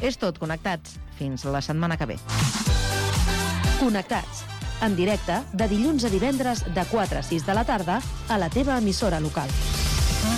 És tot, Connectats. Fins la setmana que ve. Connectats, en directe, de dilluns a divendres de 4 a 6 de la tarda, a la teva emissora local.